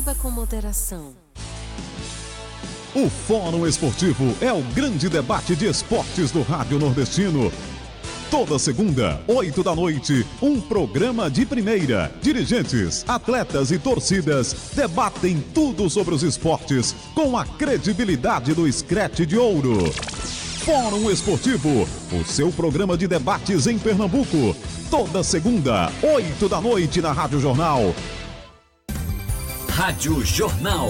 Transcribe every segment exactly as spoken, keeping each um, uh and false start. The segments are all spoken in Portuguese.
Beba com moderação. O Fórum Esportivo é o grande debate de esportes do Rádio Nordestino. Toda segunda, oito da noite, um programa de primeira. Dirigentes, atletas e torcidas debatem tudo sobre os esportes com a credibilidade do Screte de Ouro. Fórum Esportivo, o seu programa de debates em Pernambuco. Toda segunda, oito da noite na Rádio Jornal. Rádio Jornal.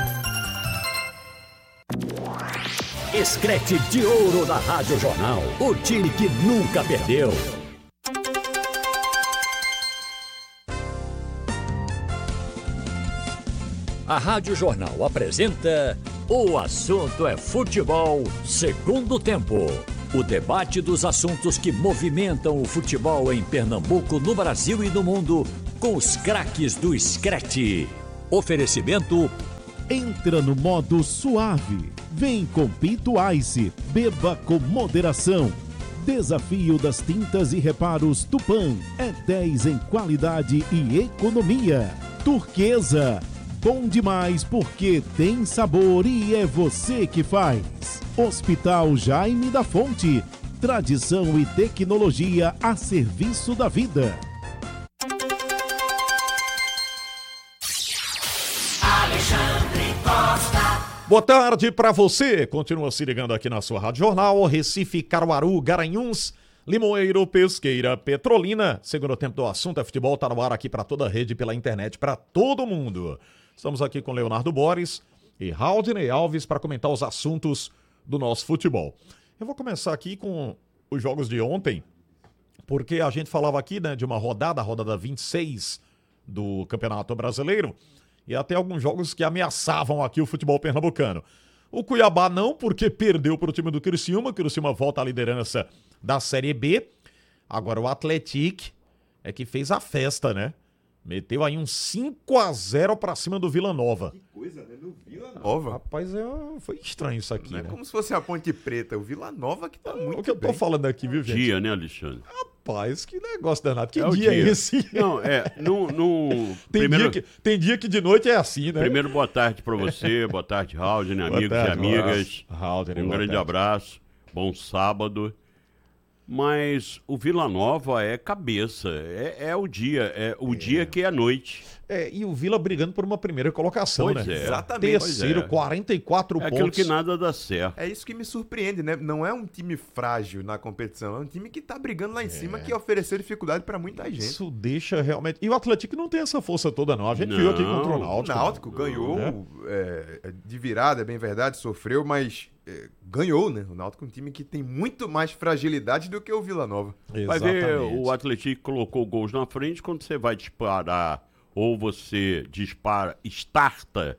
Screte de Ouro da Rádio Jornal. O time que nunca perdeu. A Rádio Jornal apresenta O Assunto é Futebol, segundo tempo. O debate dos assuntos que movimentam o futebol em Pernambuco, no Brasil e no mundo, com os craques do Screte. Oferecimento: entra no modo suave. Vem com Pinto Ice. Beba com moderação. Desafio das tintas e reparos Tupã. É dez em qualidade e economia. Turquesa. Bom demais porque tem sabor e é você que faz. Hospital Jaime da Fonte. Tradição e tecnologia a serviço da vida. Alexandre Costa. Boa tarde para você. Continua se ligando aqui na sua Rádio Jornal. Recife, Caruaru, Garanhuns, Limoeiro, Pesqueira, Petrolina. Segundo tempo do Assunto é Futebol, tá no ar aqui para toda a rede, pela internet, para todo mundo. Estamos aqui com Leonardo Boris e Raudinei Alves para comentar os assuntos do nosso futebol. Eu vou começar aqui com os jogos de ontem, porque a gente falava aqui, né, de uma rodada, a rodada vinte e seis do Campeonato Brasileiro, e até alguns jogos que ameaçavam aqui o futebol pernambucano. O Cuiabá não, porque perdeu para o time do Criciúma. O Criciúma volta à liderança da Série B. Agora o Atlético é que fez a festa, né? Meteu aí um cinco a zero pra cima do Vila Nova. Que coisa, né? No Vila Nova. Rapaz, é... foi estranho isso aqui, Não é né? como se fosse a Ponte Preta. O Vila Nova que tá muito O que eu tô bem. falando aqui, viu, gente? Dia, né, Alexandre? Rapaz, que negócio danado. Que É o dia, dia. é esse? Não, é, no, no Tem, primeiro, dia que, tem dia que de noite é assim, né? primeiro boa tarde pra você, boa tarde, Raul, né, Boa amigos tarde, e amigas. Raudinei, Um boa grande tarde. abraço, bom sábado. Mas o Vila Nova é cabeça, é, é o dia, é o dia que é a noite. É, e o Vila brigando por uma primeira colocação, Pois né? é. Exatamente. Terceiro, Pois é. quarenta e quatro É pontos. aquilo que nada dá certo. É isso que me surpreende, né? Não é um time frágil na competição, é um time que tá brigando lá em cima, que ofereceu dificuldade pra muita gente. Isso deixa realmente... E o Atlético não tem essa força toda, não. A gente viu aqui Não. contra o O Náutico. Náutico ganhou né? é, de virada, é bem verdade, sofreu, mas é, ganhou, né? O Náutico é um time que tem muito mais fragilidade do que o Vila Nova. Vai ver, Exatamente. o Atlético colocou gols na frente, quando você vai disparar ou você dispara, starta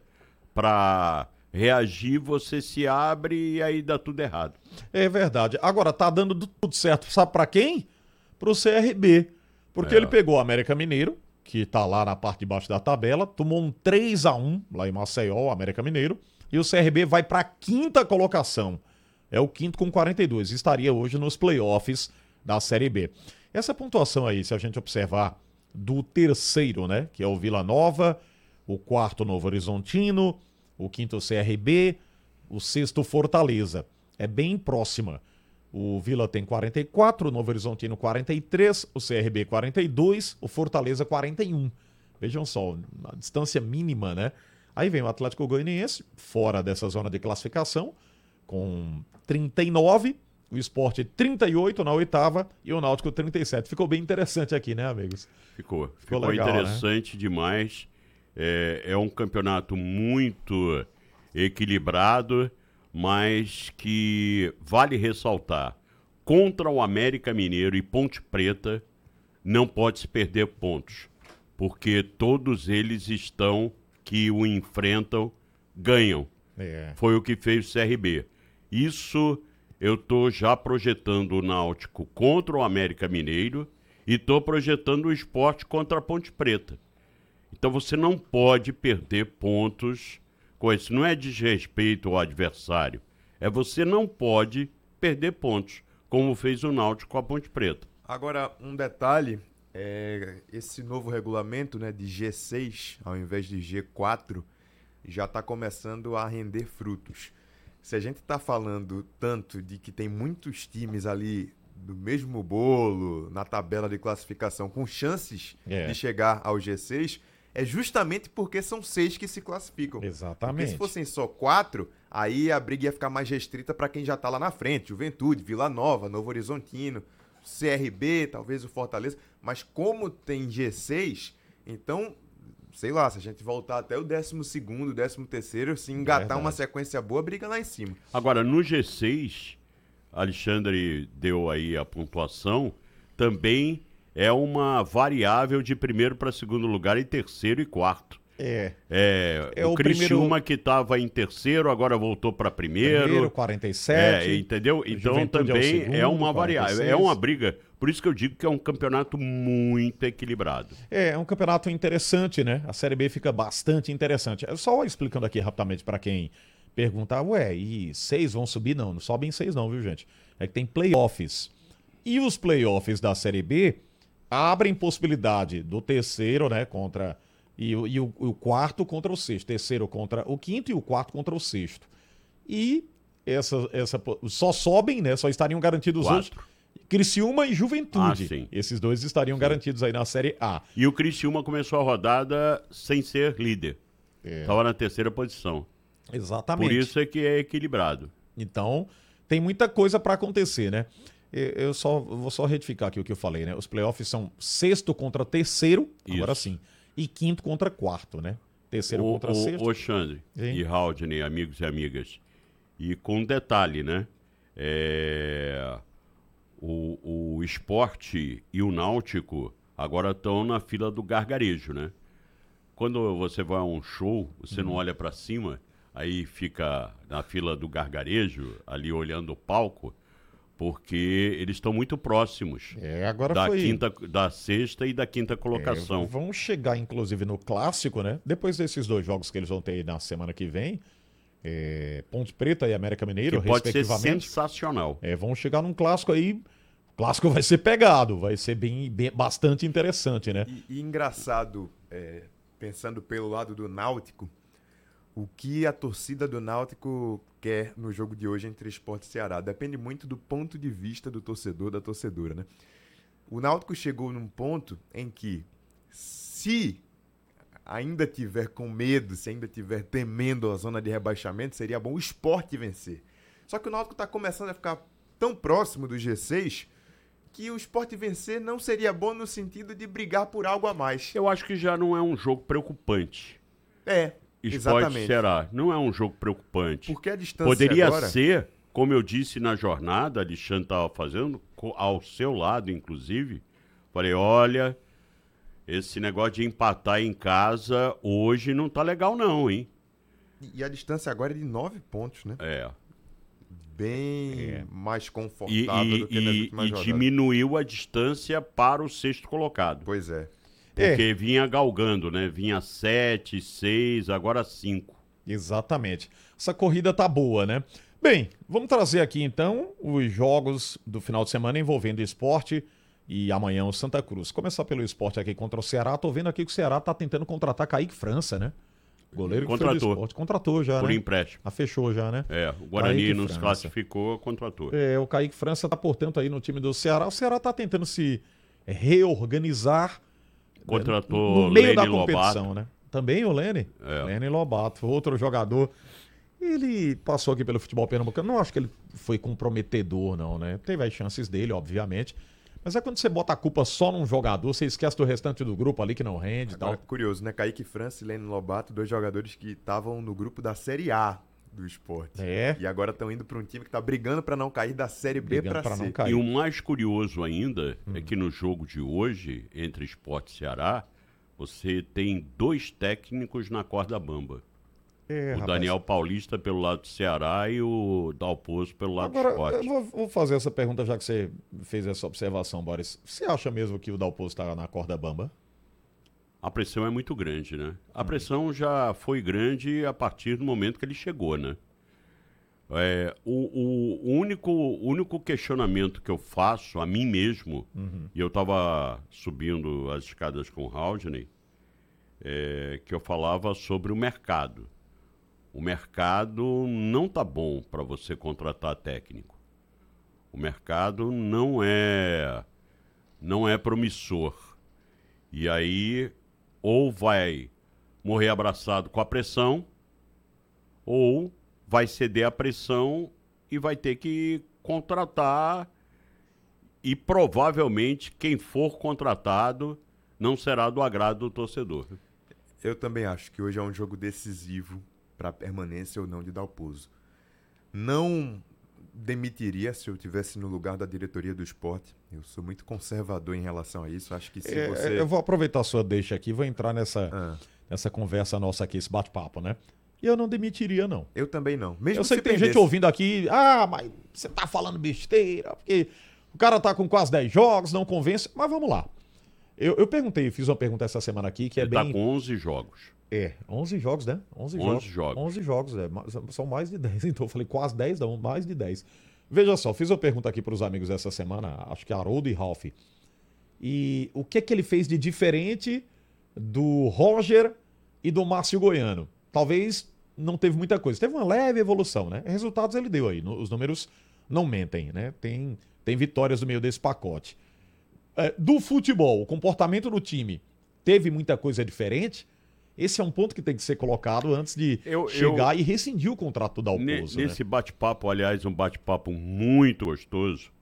pra reagir, você se abre e aí dá tudo errado. É verdade. Agora, tá dando tudo certo. Sabe pra quem? Pro C R B. Porque É. ele pegou o América Mineiro, que tá lá na parte de baixo da tabela, tomou um três a um lá em Maceió, o América Mineiro, e o C R B vai pra quinta colocação. É o quinto com quarenta e dois. Estaria hoje nos playoffs da Série B. Essa pontuação aí, se a gente observar do terceiro, né, que é o Vila Nova, o quarto Novo Horizontino, o quinto C R B, o sexto Fortaleza. É bem próxima. O Vila tem quarenta e quatro, o Novo Horizontino quarenta e três, o C R B quarenta e dois, o Fortaleza quarenta e um. Vejam só, a distância mínima, né? Aí vem o Atlético Goianiense, fora dessa zona de classificação, com trinta e nove, o Sport trinta e oito na oitava e o Náutico trinta e sete. Ficou bem interessante aqui, né, amigos? Ficou, Ficou ficou, legal, interessante demais. É, é um campeonato muito equilibrado, mas que vale ressaltar, contra o América Mineiro e Ponte Preta não pode se perder pontos, porque todos eles estão, que o enfrentam, ganham. É. Foi o que fez o C R B. Isso eu estou já projetando o Náutico contra o América Mineiro e estou projetando o Sport contra a Ponte Preta. Então você não pode perder pontos com isso. Não é desrespeito ao adversário. É você não pode perder pontos, como fez o Náutico com a Ponte Preta. Agora, um detalhe, É, esse novo regulamento, né, de G seis ao invés de G quatro já está começando a render frutos. Se a gente está falando tanto de que tem muitos times ali do mesmo bolo na tabela de classificação com chances É. de chegar ao G seis, é justamente porque são seis que se classificam. Exatamente. Porque se fossem só quatro, aí a briga ia ficar mais restrita para quem já está lá na frente. Juventude, Vila Nova, Novo Horizontino, C R B, talvez o Fortaleza. Mas como tem G seis, então, sei lá, se a gente voltar até o décimo segundo, décimo terceiro, se engatar Verdade. uma sequência boa, briga lá em cima. Agora, no G seis, Alexandre deu aí a pontuação, também é uma variável de primeiro para segundo lugar e terceiro e quarto. É. É, É o o Criciúma primeiro- que estava em terceiro, agora voltou para primeiro. Primeiro, quarenta e sete. É, entendeu? Então Juventude é o também segundo, é uma quarenta e variável, seis. é uma briga. Por isso que eu digo que é um campeonato muito equilibrado. É, é um campeonato interessante, né? A Série B fica bastante interessante. É só explicando aqui rapidamente para quem perguntar, ué, e seis vão subir? Não, não sobem seis não, viu, gente? É que tem playoffs. E os playoffs da Série B abrem possibilidade do terceiro, né, contra... E, o- e o, o quarto contra o sexto. Terceiro contra o quinto e o quarto contra o sexto. E essa, essa, po- só sobem, né? Só estariam garantidos Quatro. hoje Criciúma e Juventude. Ah, sim. Esses dois estariam garantidos aí na Série A. E o Criciúma começou a rodada sem ser líder. É. Estava na terceira posição. Exatamente. Por isso é que é equilibrado. Então, tem muita coisa para acontecer, né? Eu eu só vou só retificar aqui o que eu falei, né? Os playoffs são sexto contra terceiro, agora Isso. sim, e quinto contra quarto, né? Terceiro O, contra o, sexto. o Xandre Sim. e Haldney, amigos e amigas. E com um detalhe, né? É, o, o esporte e o náutico agora estão na fila do gargarejo, né? Quando você vai a um show, você Uhum. não olha para cima, aí fica na fila do gargarejo, ali olhando o palco, porque eles estão muito próximos É, agora da, foi. quinta, da sexta e da quinta É, colocação. vão chegar, inclusive, no clássico, né? Depois desses dois jogos que eles vão ter aí na semana que vem, é, Ponte Preta e América Mineiro, que pode ser respectivamente. sensacional. É, vão chegar num clássico aí. O clássico vai ser pegado, vai ser bem, bem- bastante interessante, né? E, e engraçado, é, pensando pelo lado do Náutico, o que a torcida do Náutico quer no jogo de hoje entre Sport e Ceará depende muito do ponto de vista do torcedor, da torcedora, né? O Náutico chegou num ponto em que, se ainda tiver com medo, se ainda tiver temendo a zona de rebaixamento, seria bom o Sport vencer. Só que o Náutico está começando a ficar tão próximo do G seis que o Sport vencer não seria bom no sentido de brigar por algo a mais. Eu acho que já não é um jogo preocupante. É, Esporte exatamente. será. Não é um jogo preocupante. Porque a distância Poderia agora... ser, como eu disse na jornada, Alexandre estava fazendo, co- ao seu lado, inclusive. Falei, olha, esse negócio de empatar em casa hoje não tá legal não, hein? E a distância agora é de nove pontos, né? É. Bem mais E, confortável e, do que nas e- últimas e rodadas. diminuiu a distância para o sexto colocado. Pois é. Porque vinha galgando, né? Vinha sete, seis, agora cinco. Exatamente. Essa corrida tá boa, né? Bem, vamos trazer aqui então os jogos do final de semana envolvendo esporte e amanhã o Santa Cruz. Começar pelo esporte aqui contra o Ceará. Tô vendo aqui que o Ceará tá tentando contratar Kaique França, né? Goleiro que foi do Contratou. esporte. Contratou já, Por né? empréstimo. Ah, fechou já, né? É, o Guarani Kaique nos França. classificou, contratou. É, o Kaique França tá, portanto, aí no time do Ceará. O Ceará tá tentando se reorganizar Contratou no meio Lene da competição, Lobato. né? Também o Lene. É. Lene Lobato, outro jogador. Ele passou aqui pelo futebol pernambucano. Não acho que ele foi comprometedor, não, né? Teve as chances dele, obviamente. Mas é quando você bota a culpa só num jogador, você esquece do restante do grupo ali que não rende e Agora, tal. curioso, né? Kaique França e Lene Lobato, dois jogadores que estavam no grupo da Série A do esporte. É, E agora estão indo para um time que está brigando para não cair da Série B brigando para pra C. não cair. E o mais curioso ainda Hum. é que no jogo de hoje, entre Sport e Ceará, você tem dois técnicos na corda bamba. É, o rapaz. Daniel Paulista pelo lado do Ceará e o Dalpozo pelo lado Agora, do eu Sport. vou, vou fazer essa pergunta já que você fez essa observação, Boris. Você acha mesmo que o Dalpozo tá na corda bamba? A pressão é muito grande, né? Hum. A pressão já foi grande a partir do momento que ele chegou, né? É, o, o, o, único, o único questionamento que eu faço a mim mesmo, uhum. e eu estava subindo as escadas com o Haldney, é, que eu falava sobre o mercado. O mercado não tá bom para você contratar técnico. O mercado não é, não é promissor. E aí, ou vai morrer abraçado com a pressão, ou vai ceder à pressão e vai ter que contratar, e provavelmente quem for contratado não será do agrado do torcedor. Eu também acho que hoje é um jogo decisivo para a permanência ou não de Dalpozo. Não demitiria se eu estivesse no lugar da diretoria do esporte. Eu sou muito conservador em relação a isso. Acho que se é, você... Eu vou aproveitar a sua deixa aqui, vou entrar nessa, ah. nessa conversa nossa aqui, esse bate-papo, né? E eu não demitiria, não. Eu também não. Mesmo eu sei que tem gente ouvindo aqui, ah, mas você tá falando besteira, porque o cara tá com quase dez jogos, não convence. Mas vamos lá. Eu, eu perguntei, fiz uma pergunta essa semana aqui, que é Ele bem... tá com onze jogos. É, onze jogos, né? onze, onze jogos. jogos. onze jogos, é, são mais de dez. Então eu falei quase dez, não, mais de dez. Veja só, fiz uma pergunta aqui para os amigos essa semana, acho que Haroldo e Ralph. E o que é que ele fez de diferente do Roger e do Márcio Goiano? Talvez não teve muita coisa. Teve uma leve evolução, né? Resultados ele deu aí. Os números não mentem, né? Tem, tem vitórias no meio desse pacote. É, do futebol, o comportamento do time teve muita coisa diferente. Esse é um ponto que tem que ser colocado antes de eu, chegar eu, e rescindir o contrato do Dalpozo. Ne, nesse né? bate-papo, aliás, um bate-papo muito gostoso.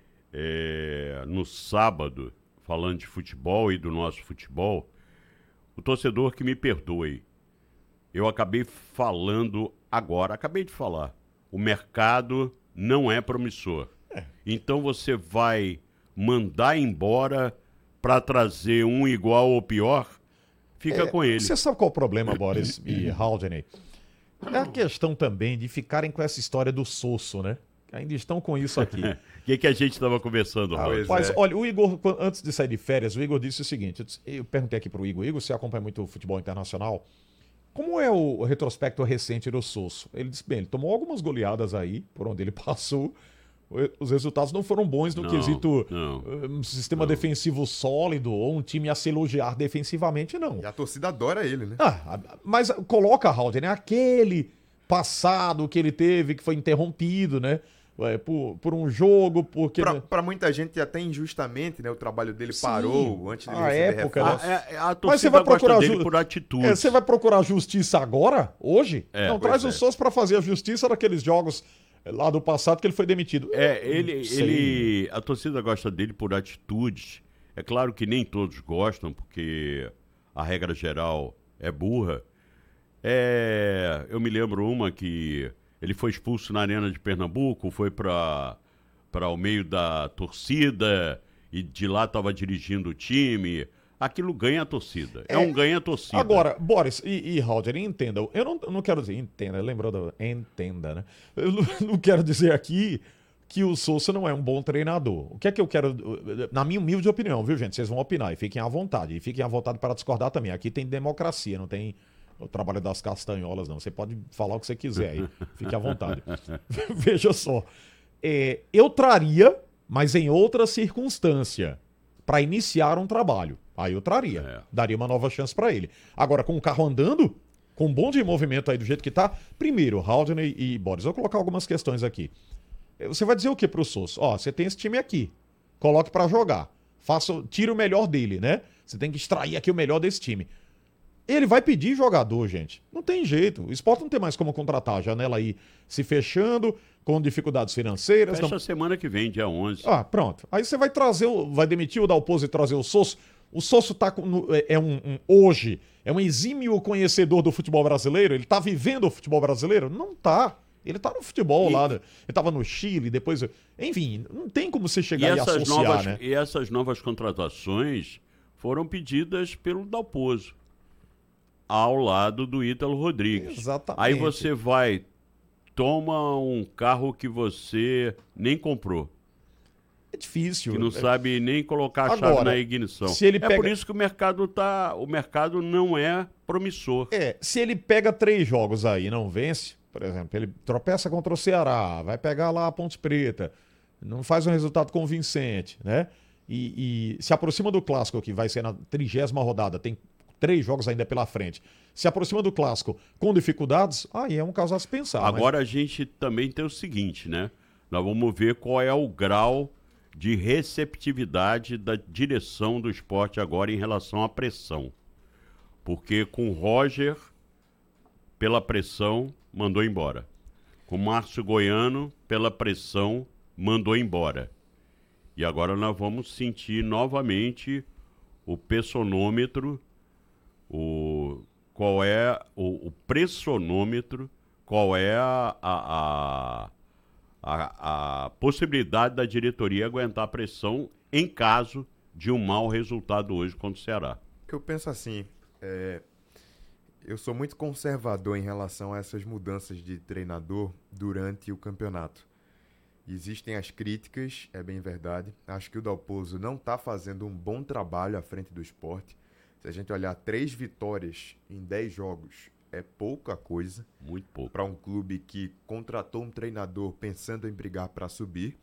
É, no sábado, falando de futebol e do nosso futebol, o torcedor que me perdoe, eu acabei falando agora, acabei de falar, o mercado não é promissor. É. Então você vai mandar embora para trazer um igual ou pior, fica é, com ele. Você sabe qual é o problema, Boris e Haldney? É a questão também de ficarem com essa história do Sosso, né? Ainda estão com isso aqui. O que, que a gente estava conversando, ah, Mas, é. olha, o Igor, antes de sair de férias, o Igor disse o seguinte, eu perguntei aqui pro Igor, Igor, você acompanha muito o futebol internacional, como é o retrospecto recente do Sosso? Ele disse, bem, ele tomou algumas goleadas aí, por onde ele passou, os resultados não foram bons no não, quesito não, um sistema não. defensivo sólido ou um time a se elogiar defensivamente, não. E a torcida adora ele, né? Ah, mas coloca, Haldney, né? Aquele passado que ele teve, que foi interrompido, né? Por, por um jogo, porque... Pra, pra muita gente, até injustamente, né? O trabalho dele Sim, parou antes de a época, né? a, a, a torcida Mas você vai procurar dele ju... por atitude. É, você vai procurar justiça agora? Hoje? É, não, traz é. o Sosso pra fazer a justiça daqueles jogos lá do passado que ele foi demitido. É, ele, ele... A torcida gosta dele por atitude. É claro que nem todos gostam, porque a regra geral é burra. É, eu me lembro uma que... Ele foi expulso na Arena de Pernambuco, foi para para o meio da torcida e de lá estava dirigindo o time. Aquilo ganha a torcida. É, é um ganha-torcida. Agora, Boris e, e Haldney, entenda. Eu não, não quero dizer, entenda, lembrou do... Entenda, né? Eu não, não quero dizer aqui que o Sousa não é um bom treinador. O que é que eu quero... Na minha humilde opinião, viu, gente? Vocês vão opinar e fiquem à vontade. E fiquem à vontade para discordar também. Aqui tem democracia, não tem... o trabalho das castanholas, não. Você pode falar o que você quiser aí. Fique à vontade. Veja só. É, eu traria, mas em outra circunstância, para iniciar um trabalho. Aí eu traria. É. Daria uma nova chance para ele. Agora, com o carro andando, com um bom de movimento aí do jeito que tá, primeiro, Haldney e Boris, eu vou colocar algumas questões aqui. Você vai dizer o que pro Sousa? Ó, você tem esse time aqui. Coloque para jogar. Faça, tire o melhor dele, né? Você tem que extrair aqui o melhor desse time. Ele vai pedir jogador, gente. Não tem jeito. O Sport não tem mais como contratar. A janela aí se fechando, com dificuldades financeiras. Fecha não... semana que vem, dia onze. Ah, pronto. Aí você vai trazer, o... vai demitir o Dalpozo e trazer o Sosso. O Sosso tá com... é um, um hoje, é um exímio conhecedor do futebol brasileiro. Ele tá vivendo o futebol brasileiro? Não tá. Ele tá no futebol e... lá. Ele tava no Chile, depois... Enfim, não tem como você chegar e, e associar, novas, né? E essas novas contratações foram pedidas pelo Dalpozo, ao lado do Ítalo Rodrigues. Exatamente. Aí você vai, toma um carro que você nem comprou. É difícil. Que não é... sabe nem colocar a Agora, chave na ignição. Se ele é pega... por isso que o mercado tá, o mercado não é promissor. É, se ele pega três jogos aí e não vence, por exemplo, ele tropeça contra o Ceará, vai pegar lá a Ponte Preta, não faz um resultado convincente, né? E, e se aproxima do Clássico, que vai ser na trigésima rodada, tem três jogos ainda pela frente. Se aproxima do Clássico com dificuldades, aí é um caso a se pensar. Agora mas... a gente também tem o seguinte, né? Nós vamos ver qual é o grau de receptividade da direção do esporte agora em relação à pressão. Porque com o Roger, pela pressão, mandou embora. Com o Márcio Goiano, pela pressão, mandou embora. E agora nós vamos sentir novamente o pressonômetro, o, qual é o, o pressonômetro, qual é a, a, a, a possibilidade da diretoria aguentar a pressão em caso de um mau resultado hoje contra o Ceará. Eu penso assim, é, eu sou muito conservador em relação a essas mudanças de treinador durante o campeonato. Existem as críticas, é bem verdade. Acho que o Dalpozo não está fazendo um bom trabalho à frente do esporte. Se a gente olhar três vitórias em dez jogos, é pouca coisa. Muito pouco. Para um clube que contratou um treinador pensando em brigar para subir.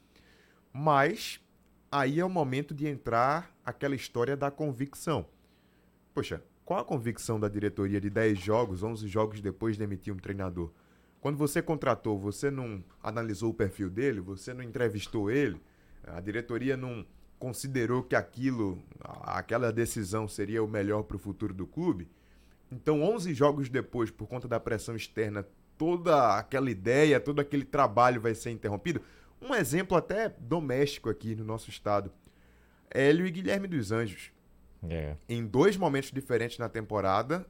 Mas aí é o momento de entrar aquela história da convicção. Poxa, qual a convicção da diretoria de dez jogos, onze jogos depois de demitir um treinador? Quando você contratou, você não analisou o perfil dele, você não entrevistou ele, a diretoria não considerou que aquilo, aquela decisão seria o melhor para o futuro do clube. Então, onze jogos depois, por conta da pressão externa, toda aquela ideia, todo aquele trabalho vai ser interrompido. Um exemplo até doméstico aqui no nosso estado, Hélio e Guilherme dos Anjos. É. Em dois momentos diferentes na temporada,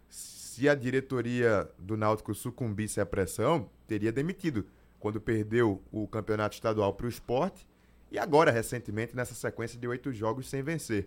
se a diretoria do Náutico sucumbisse à pressão, teria demitido, quando perdeu o campeonato estadual para o Sport e agora, recentemente, nessa sequência de oito jogos sem vencer.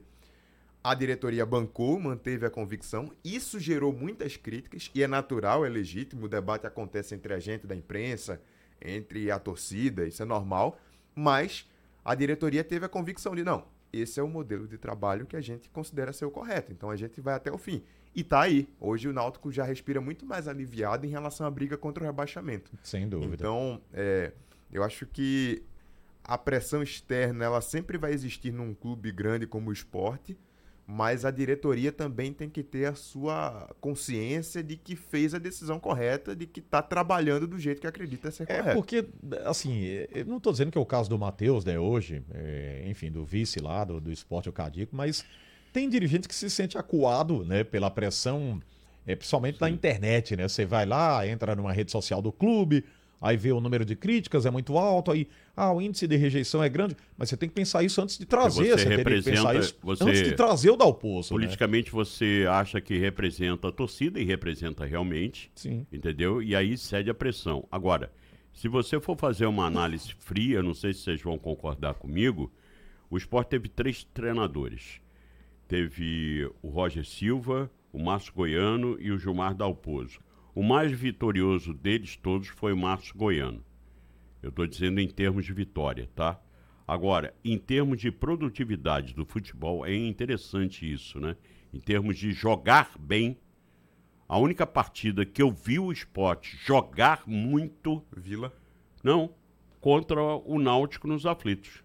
A diretoria bancou, manteve a convicção, isso gerou muitas críticas e é natural, é legítimo, o debate acontece entre a gente da imprensa, entre a torcida, isso é normal, mas a diretoria teve a convicção de não, esse é o modelo de trabalho que a gente considera ser o correto, então a gente vai até o fim. E tá aí. Hoje o Náutico já respira muito mais aliviado em relação à briga contra o rebaixamento. Sem dúvida. Então, é, eu acho que a pressão externa ela sempre vai existir num clube grande como o Sport, mas a diretoria também tem que ter a sua consciência de que fez a decisão correta, de que está trabalhando do jeito que acredita ser correto. É porque, assim, eu não estou dizendo que é o caso do Matheus, né, hoje, é, enfim, do vice lá, do, do Sport, o Cadico, mas tem dirigente que se sente acuado, né, pela pressão, é, principalmente Sim. na internet, né? Você vai lá, entra numa rede social do clube, aí vê o número de críticas é muito alto, aí ah, o índice de rejeição é grande, mas você tem que pensar isso antes de trazer, você, você teria que pensar isso você, antes de trazer o Dalpozo. Politicamente né? você acha que representa a torcida e representa realmente, Sim. entendeu? E aí cede a pressão. Agora, se você for fazer uma análise fria, não sei se vocês vão concordar comigo, o Sport teve três treinadores. Teve o Roger Silva, o Márcio Goiano e o Gilmar Dalpozo. O mais vitorioso deles todos foi o Márcio Goiano. Eu estou dizendo em termos de vitória, tá? Agora, em termos de produtividade do futebol, é interessante isso, né? Em termos de jogar bem, a única partida que eu vi o Sport jogar muito... Vila? Não, contra o Náutico nos aflitos.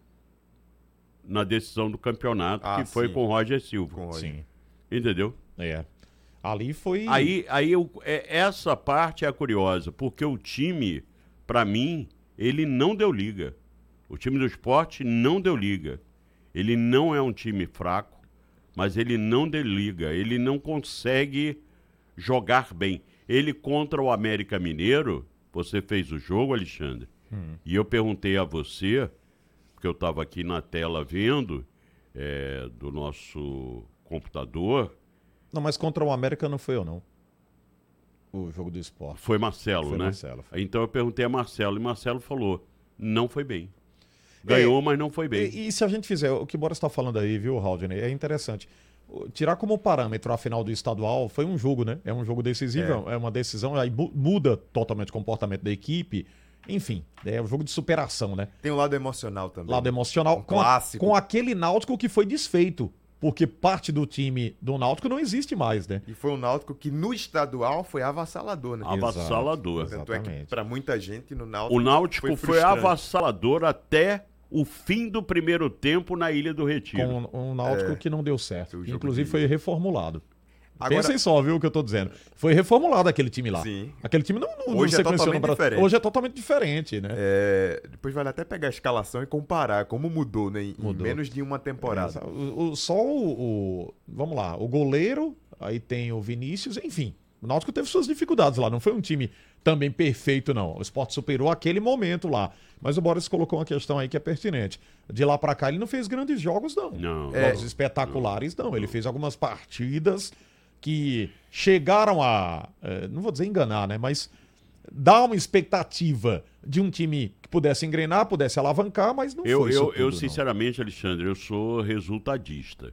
Na decisão do campeonato, ah, que foi sim. com o Roger Silva. Com o Roger. Sim. Entendeu? É. Ali foi... Aí, aí eu, é, essa parte é a curiosa, porque o time, para mim, ele não deu liga. O time do Sport não deu liga. Ele não é um time fraco, mas ele não deu liga. Ele não consegue jogar bem. Ele contra o América Mineiro, você fez o jogo, Alexandre, hum. e eu perguntei a você, porque eu estava aqui na tela vendo, é, do nosso computador... Não, mas contra o América não foi eu, não. O jogo do Sport. Foi Marcelo, foi né? Marcelo, foi. Então eu perguntei a Marcelo, e Marcelo falou, não foi bem. Ganhou, é, mas não foi bem. E, e se a gente fizer, o que o Boris está falando aí, viu, Haldner, é interessante. Tirar como parâmetro a final do estadual foi um jogo, né? É um jogo decisivo, é, é uma decisão, aí muda totalmente o comportamento da equipe. Enfim, é um jogo de superação, né? Tem um lado emocional também. Lado emocional. Um com, a, com aquele Náutico que foi desfeito porque parte do time do Náutico não existe mais, né? E foi um Náutico que no estadual foi avassalador, né? Avassalador. Tanto é que Exatamente. pra muita gente no Náutico O Náutico foi, foi frustrante. avassalador até o fim do primeiro tempo na Ilha do Retiro. Com um Náutico que não deu certo. o Que, jogo inclusive de- foi reformulado. Agora- Pensem só, viu, o que eu tô dizendo. Foi reformulado aquele time lá. Sim. Aquele time não, não Hoje não é sequenciou totalmente no Brasil. diferente. Hoje é totalmente diferente, né? É, depois vale até pegar a escalação e comparar como mudou, né? Em, em Mudou. menos de uma temporada. O, o- só o, o- Vamos lá, o goleiro, aí tem o Vinícius, enfim. O Náutico teve suas dificuldades lá. Não foi um time também perfeito, não. O Sport superou aquele momento lá. Mas o Boris colocou uma questão aí que é pertinente. De lá pra cá, ele não fez grandes jogos, não. Não. Jogos espetaculares, não. Ele fez algumas partidas que chegaram a. eh, não vou dizer enganar, né? Mas dar uma expectativa de um time que pudesse engrenar, pudesse alavancar, mas não Eu, foi isso eu, tudo, eu não. sinceramente, Alexandre, eu sou resultadista.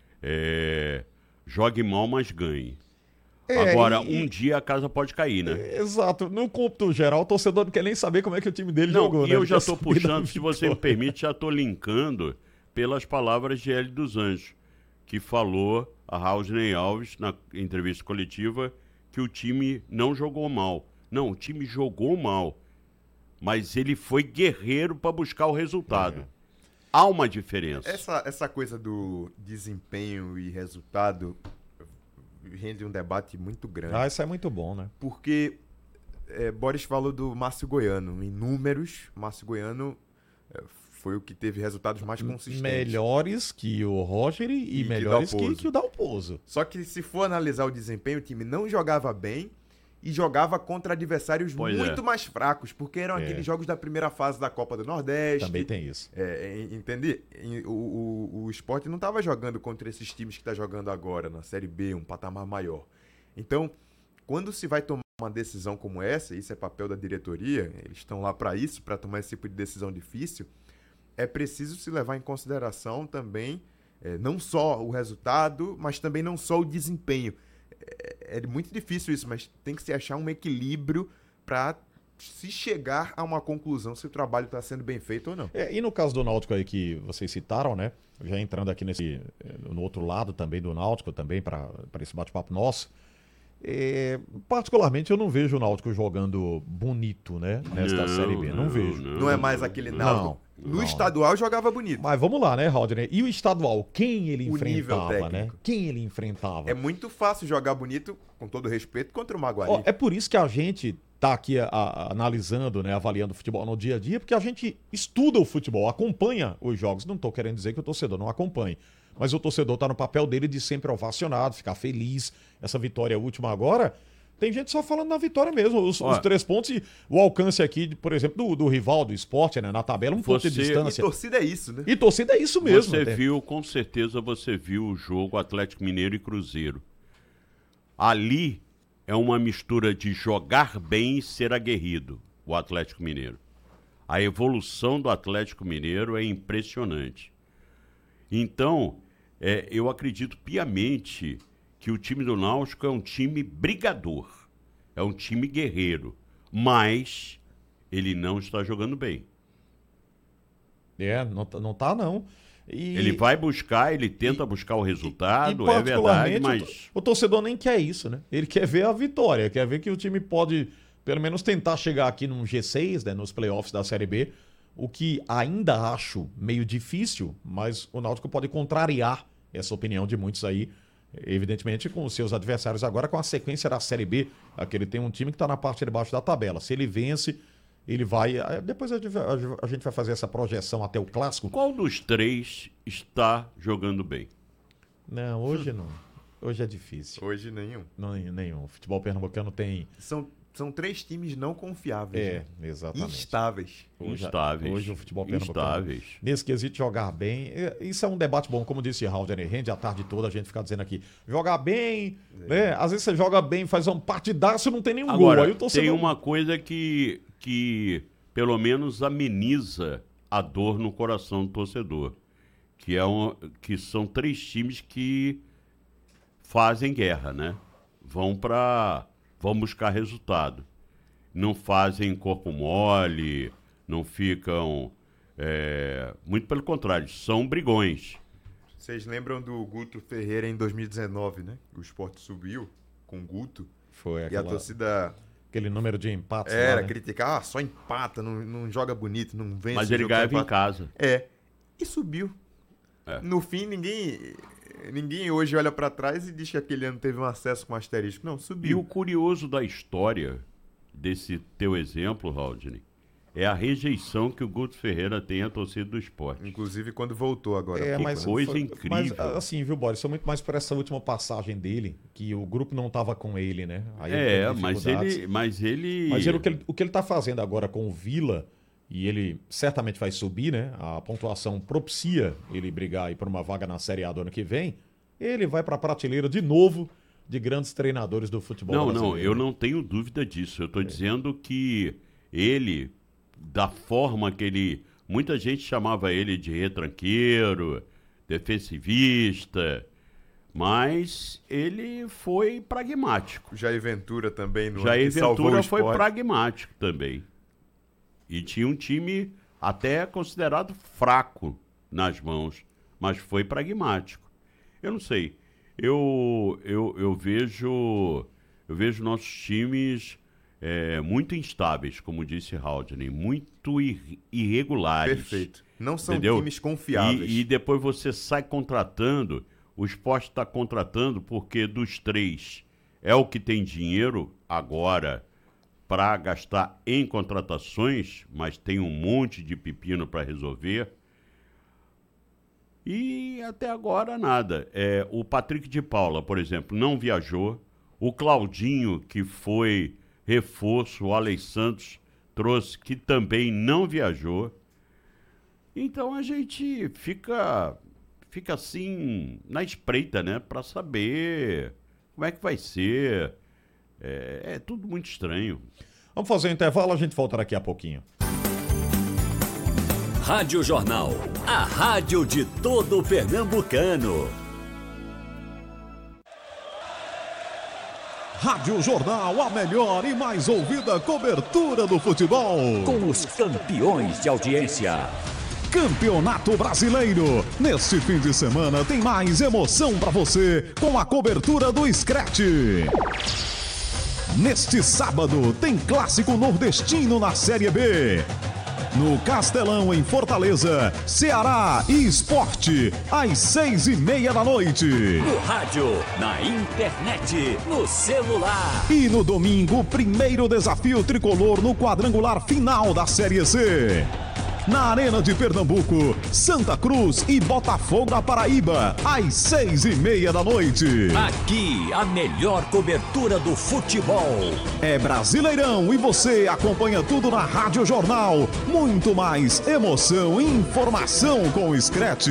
É, jogue mal, mas ganhe. É, Agora, e- um dia a casa pode cair, né? Exato. No cômputo geral, o torcedor não quer nem saber como é que o time dele Não, jogou, e né? eu Ele já quer estou saber da puxando, se você me vitória. permite, já estou linkando pelas palavras de Hélio dos Anjos, que falou a Raulney Alves, na entrevista coletiva, que o time não jogou mal. Não, o time jogou mal, mas ele foi guerreiro para buscar o resultado. Há uma diferença. Essa, essa coisa do desempenho e resultado rende um debate muito grande. Ah, isso é muito bom, né? Porque é, Boris falou do Márcio Goiano. Em números, Márcio Goiano é, foi o que teve resultados mais consistentes. Melhores que o Roger e, E que melhores que, Dalpozo. que o Dalpozo. Só que se for analisar o desempenho, o time não jogava bem e jogava contra adversários Pois muito é. mais fracos, porque eram É. aqueles jogos da primeira fase da Copa do Nordeste. Também tem isso. É, en- entende? Em- O, o, o Sport não estava jogando contra esses times que está jogando agora na Série B, um patamar maior. Então, quando se vai tomar uma decisão como essa, isso é papel da diretoria, eles estão lá para isso, para tomar esse tipo de decisão difícil, é preciso se levar em consideração também, é, não só o resultado, mas também não só o desempenho. É, é muito difícil isso, mas tem que se achar um equilíbrio para se chegar a uma conclusão se o trabalho está sendo bem feito ou não. É, e no caso do Náutico aí que vocês citaram, né? Já entrando aqui nesse, eh, no outro lado também do Náutico, também para esse bate-papo nosso. é, particularmente eu não vejo o Náutico jogando bonito, né? Nesta Não, Série B. Não, não, vejo. não. Não é mais aquele Náutico. Não, No não. estadual jogava bonito. Mas vamos lá, né, Rodney? E o estadual, quem ele O nível enfrentava, né? técnico. Quem ele enfrentava? É muito fácil jogar bonito, com todo respeito, contra o Maguari. Ó, é por isso que a gente tá aqui a- a- analisando, né, avaliando o futebol no dia a dia, porque a gente estuda o futebol, acompanha os jogos. Não tô querendo dizer que o torcedor não acompanhe, mas o torcedor tá no papel dele de sempre ovacionado, ficar feliz. Essa vitória última agora, tem gente só falando na vitória mesmo. Os, Ó. os três pontos e o alcance aqui, de, por exemplo, do, do rival do esporte, né, na tabela, um ponto de Você- E distância. torcida é isso, né? E torcida é isso mesmo. Você né? viu, com certeza você viu o jogo Atlético Mineiro e Cruzeiro. Ali é uma mistura de jogar bem e ser aguerrido, o Atlético Mineiro. A evolução do Atlético Mineiro é impressionante. Então, é, eu acredito piamente que o time do Náutico é um time brigador, é um time guerreiro, mas ele não está jogando bem. É, não, tá- não tá não. E- Ele vai buscar, ele tenta buscar o resultado, E, é verdade, particularmente, mas... o, o torcedor nem quer isso, né? Ele quer ver a vitória, quer ver que o time pode, pelo menos, tentar chegar aqui num G seis, né, nos playoffs da Série B, o que ainda acho meio difícil, mas o Náutico pode contrariar essa opinião de muitos aí, evidentemente com os seus adversários agora, com a sequência da Série B, aqui ele tem um time que está na parte de baixo da tabela. Se ele vence, ele vai... eh, Depois a gente vai- a gente vai fazer essa projeção até o Clássico. Qual dos três está jogando bem? Não, hoje não. Hoje é difícil. Hoje nenhum. Não, nenhum. O futebol pernambucano tem. São, são três times não confiáveis. É, né? exatamente. Instáveis. Hoje- Instáveis. Hoje o futebol pernambucano. Instáveis. Nesse quesito, jogar bem. é, Isso é um debate bom, como disse Haldner, rende a tarde toda a gente ficar dizendo aqui. Jogar bem, né? Às vezes você joga bem, faz um partidaço e não tem nenhum Agora, gol. Aí o torcedor... tem uma coisa que, que pelo menos ameniza a dor no coração do torcedor, que, é um, que são três times que fazem guerra, né? Vão para vão buscar resultado. Não fazem corpo mole, não ficam... é, muito pelo contrário, são brigões. Vocês lembram do Guto Ferreira em dois mil e dezenove, né? O Sport subiu com o Guto. Foi E aquela, a torcida aquele número de empates. era lá, né? criticar, ah, só empata, não, não joga bonito, não vence. Mas o ele jogo, ganhava só em empata. casa. É. E subiu. É. No fim, ninguém ninguém hoje olha pra trás e diz que aquele ano teve um acesso com asterisco. Não, E o subiu. curioso da história desse teu exemplo, Rodney, é a rejeição que o Guto Ferreira tem à torcida do Sport. Inclusive quando voltou agora. É, Que mas coisa foi- incrível. Mas, assim, viu, Boris? Foi muito mais por essa última passagem dele, que o grupo não tava com ele, né? Aí ele É, teve mas dificuldades. ele, mas ele... Mas ele, o, que ele, o que ele tá fazendo agora com o Vila, e ele certamente vai subir, né? A pontuação propicia ele brigar aí por uma vaga na Série A do ano que vem. Ele vai pra prateleira de novo de grandes treinadores do futebol Não, brasileiro. não, eu não tenho dúvida disso. Eu estou dizendo que ele, da forma que ele... Muita gente chamava ele de retranqueiro, defensivista, mas ele foi pragmático. Jair Ventura também no Jair ano que salvou Ventura o foi Sport. pragmático também. E tinha um time até considerado fraco nas mãos, mas foi pragmático. Eu não sei. Eu, eu, eu vejo eu vejo nossos times é, muito instáveis, como disse Haldane, muito ir- irregulares. Perfeito. Não são Entendeu? times confiáveis. E, e depois você sai contratando, o Sport está contratando porque dos três é o que tem dinheiro agora para gastar em contratações, mas tem um monte de pepino para resolver. E até agora nada. É, o Patrick de Paula, por exemplo, não viajou. O Claudinho, que foi reforço, o Alex Santos trouxe, que também não viajou. Então a gente fica, fica assim na espreita, né? Para saber como é que vai ser. É, é tudo muito estranho. Vamos fazer um intervalo, a gente volta daqui a pouquinho. Rádio Jornal, a rádio de todo pernambucano. Rádio Jornal, a melhor e mais ouvida cobertura do futebol. Com os campeões de audiência. Campeonato Brasileiro. Neste fim de semana tem mais emoção pra você com a cobertura do Scratch. Neste sábado tem Clássico Nordestino na Série B. No Castelão, em Fortaleza, Ceará e Sport, às seis e meia da noite. No rádio, na internet, no celular. E no domingo, primeiro desafio tricolor no quadrangular final da Série C. Na Arena de Pernambuco, Santa Cruz e Botafogo da Paraíba, às seis e meia da noite. Aqui, a melhor cobertura do futebol. É Brasileirão e você acompanha tudo na Rádio Jornal. Muito mais emoção e informação com o Scratch.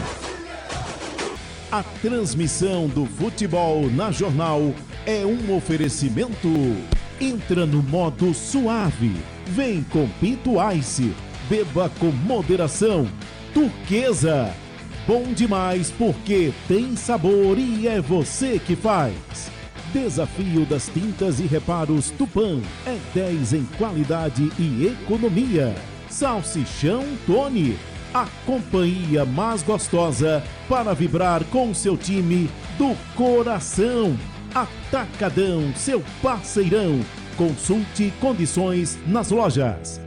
A transmissão do futebol na Jornal é um oferecimento. Entra no modo suave. Vem com Pinto Ice. Beba com moderação. Turquesa. Bom demais porque tem sabor e é você que faz. Desafio das tintas e reparos Tupã. É dez em qualidade e economia. Salsichão Tony. A companhia mais gostosa para vibrar com seu time do coração. Atacadão, seu parceirão. Consulte condições nas lojas.